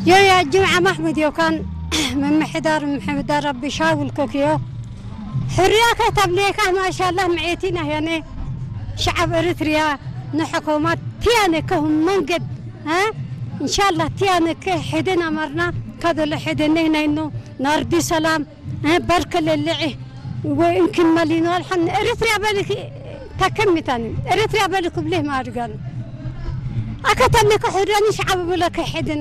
يا جمعة محمد يو كان من محمد ربي شاول كوكيو حرية كتب ليك ما شاء الله معيتنا يعني شعب إريتريا نحكومات تياني كهم منقد ها إن شاء الله تياني كحدنا مرنا كذا لحدنا هنا إنه نردي سلام ها برك للعي ويمكن مالينو الحن إريتريا بالك تكمل تاني إريتريا بالك بليه ما رجال أكتب لك حرية شعب بلك حدنا